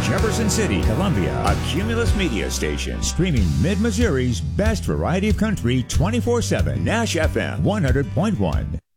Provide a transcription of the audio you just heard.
Jefferson City, Columbia, a Cumulus Media station, streaming Mid-Missouri's best variety of country 24/7. Nash FM 100.1.